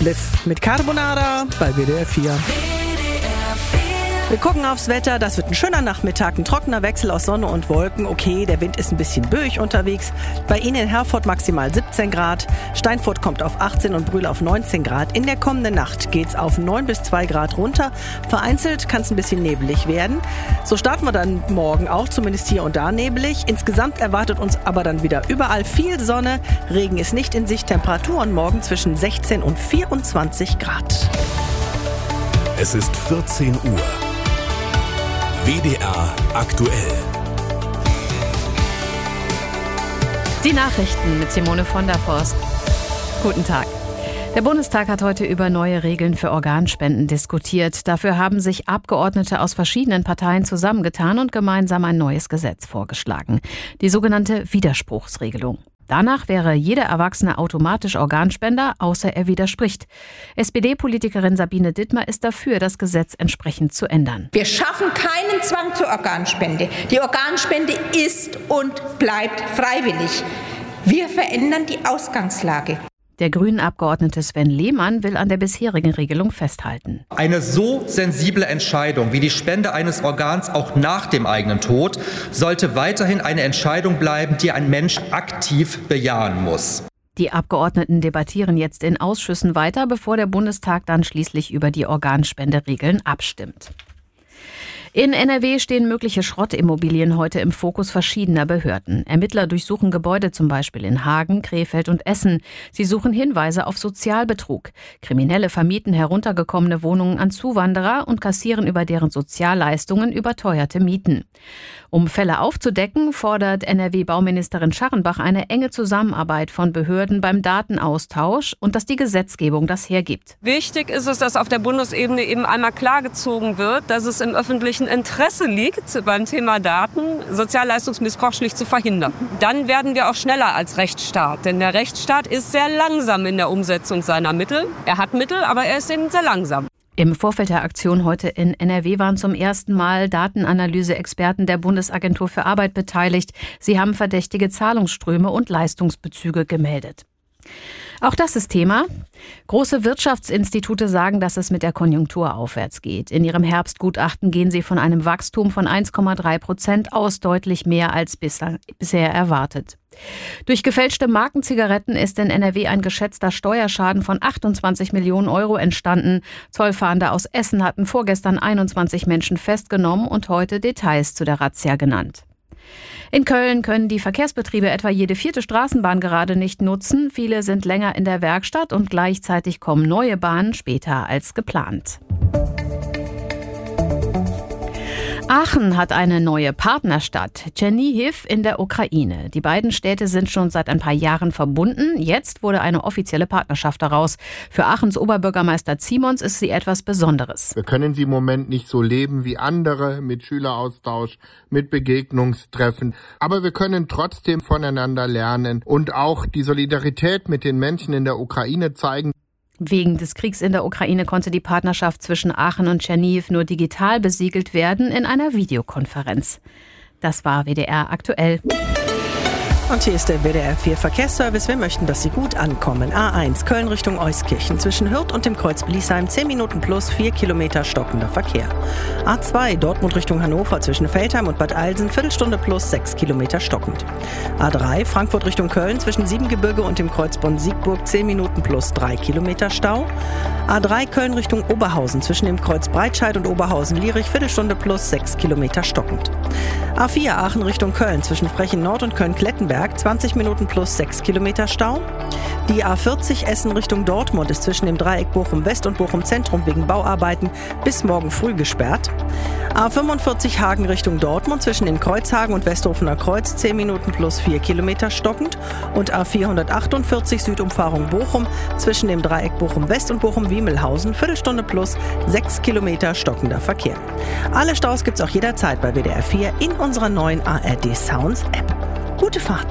Bliff mit Carbonara bei WDR 4. Wir gucken aufs Wetter, das wird ein schöner Nachmittag, ein trockener Wechsel aus Sonne und Wolken. Okay, der Wind ist ein bisschen böig unterwegs. Bei Ihnen in Herford maximal 17 Grad, Steinfurt kommt auf 18 und Brühl auf 19 Grad. In der kommenden Nacht geht's auf 9 bis 2 Grad runter. Vereinzelt kann es ein bisschen nebelig werden. So starten wir dann morgen auch, zumindest hier und da nebelig. Insgesamt erwartet uns aber dann wieder überall viel Sonne. Regen ist nicht in Sicht, Temperaturen morgen zwischen 16 und 24 Grad. Es ist 14 Uhr. WDR aktuell. Die Nachrichten mit Simone von der Forst. Guten Tag. Der Bundestag hat heute über neue Regeln für Organspenden diskutiert. Dafür haben sich Abgeordnete aus verschiedenen Parteien zusammengetan und gemeinsam ein neues Gesetz vorgeschlagen. Die sogenannte Widerspruchsregelung. Danach wäre jeder Erwachsene automatisch Organspender, außer er widerspricht. SPD-Politikerin Sabine Dittmer ist dafür, das Gesetz entsprechend zu ändern. Wir schaffen keinen Zwang zur Organspende. Die Organspende ist und bleibt freiwillig. Wir verändern die Ausgangslage. Der Grünen-Abgeordnete Sven Lehmann will an der bisherigen Regelung festhalten. Eine so sensible Entscheidung wie die Spende eines Organs auch nach dem eigenen Tod sollte weiterhin eine Entscheidung bleiben, die ein Mensch aktiv bejahen muss. Die Abgeordneten debattieren jetzt in Ausschüssen weiter, bevor der Bundestag dann schließlich über die Organspenderegeln abstimmt. In NRW stehen mögliche Schrottimmobilien heute im Fokus verschiedener Behörden. Ermittler durchsuchen Gebäude zum Beispiel in Hagen, Krefeld und Essen. Sie suchen Hinweise auf Sozialbetrug. Kriminelle vermieten heruntergekommene Wohnungen an Zuwanderer und kassieren über deren Sozialleistungen überteuerte Mieten. Um Fälle aufzudecken, fordert NRW-Bauministerin Scharrenbach eine enge Zusammenarbeit von Behörden beim Datenaustausch und dass die Gesetzgebung das hergibt. Wichtig ist es, dass auf der Bundesebene eben einmal klargezogen wird, dass es im öffentlichen Interesse liegt, beim Thema Daten Sozialleistungsmissbrauch schlicht zu verhindern. Dann werden wir auch schneller als Rechtsstaat, denn der Rechtsstaat ist sehr langsam in der Umsetzung seiner Mittel. Er hat Mittel, aber er ist eben sehr langsam. Im Vorfeld der Aktion heute in NRW waren zum ersten Mal Datenanalyse-Experten der Bundesagentur für Arbeit beteiligt. Sie haben verdächtige Zahlungsströme und Leistungsbezüge gemeldet. Auch das ist Thema. Große Wirtschaftsinstitute sagen, dass es mit der Konjunktur aufwärts geht. In ihrem Herbstgutachten gehen sie von einem Wachstum von 1,3% aus, deutlich mehr als bisher erwartet. Durch gefälschte Markenzigaretten ist in NRW ein geschätzter Steuerschaden von 28 Millionen Euro entstanden. Zollfahnder aus Essen hatten vorgestern 21 Menschen festgenommen und heute Details zu der Razzia genannt. In Köln können die Verkehrsbetriebe etwa jede 4. Straßenbahn gerade nicht nutzen. Viele sind länger in der Werkstatt und gleichzeitig kommen neue Bahnen später als geplant. Aachen hat eine neue Partnerstadt, Tschernihiw in der Ukraine. Die beiden Städte sind schon seit ein paar Jahren verbunden. Jetzt wurde eine offizielle Partnerschaft daraus. Für Aachens Oberbürgermeister Zimons ist sie etwas Besonderes. Wir können sie im Moment nicht so leben wie andere, mit Schüleraustausch, mit Begegnungstreffen. Aber wir können trotzdem voneinander lernen und auch die Solidarität mit den Menschen in der Ukraine zeigen. Wegen des Kriegs in der Ukraine konnte die Partnerschaft zwischen Aachen und Tschernihiw nur digital besiegelt werden in einer Videokonferenz. Das war WDR aktuell. Und hier ist der WDR 4 Verkehrsservice. Wir möchten, dass Sie gut ankommen. A1 Köln Richtung Euskirchen zwischen Hürth und dem Kreuz Bliesheim 10 Minuten plus 4 Kilometer stockender Verkehr. A2 Dortmund Richtung Hannover zwischen Veltheim und Bad Eilsen Viertelstunde plus 6 Kilometer stockend. A3 Frankfurt Richtung Köln zwischen Siebengebirge und dem Kreuz Bonn-Siegburg 10 Minuten plus 3 Kilometer Stau. A3 Köln Richtung Oberhausen zwischen dem Kreuz Breitscheid und Oberhausen-Lierich Viertelstunde plus 6 Kilometer stockend. A4 Aachen Richtung Köln zwischen Frechen Nord und Köln-Klettenberg 20 Minuten plus 6 Kilometer Stau. Die A40 Essen Richtung Dortmund ist zwischen dem Dreieck Bochum West und Bochum Zentrum wegen Bauarbeiten bis morgen früh gesperrt. A45 Hagen Richtung Dortmund zwischen den Kreuzhagen und Westhofener Kreuz 10 Minuten plus 4 Kilometer stockend. Und A448 Südumfahrung Bochum zwischen dem Dreieck Bochum West und Bochum Wiemelhausen Viertelstunde plus 6 Kilometer stockender Verkehr. Alle Staus gibt's auch jederzeit bei WDR 4 in unserer neuen ARD Sounds App. Gute Fahrt.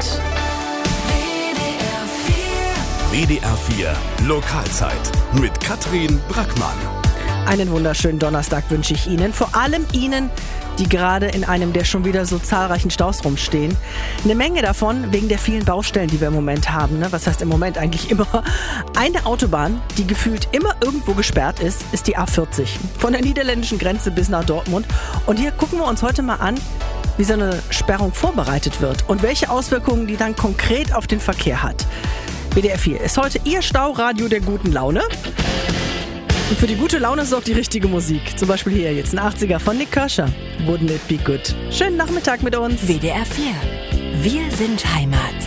WDR 4 Lokalzeit mit Katrin Brackmann. Einen wunderschönen Donnerstag wünsche ich Ihnen. Vor allem Ihnen, die gerade in einem der schon wieder so zahlreichen Staus rumstehen. Eine Menge davon wegen der vielen Baustellen, die wir im Moment haben. Ne? Was heißt im Moment eigentlich immer? Eine Autobahn, die gefühlt immer irgendwo gesperrt ist die A40. Von der niederländischen Grenze bis nach Dortmund. Und hier gucken wir uns heute mal an, wie so eine Sperrung vorbereitet wird und welche Auswirkungen die dann konkret auf den Verkehr hat. WDR 4 ist heute Ihr Stauradio der guten Laune. Und für die gute Laune sorgt die richtige Musik. Zum Beispiel hier jetzt ein 80er von Nik Kershaw. Wouldn't it be good? Schönen Nachmittag mit uns. WDR 4. Wir sind Heimat.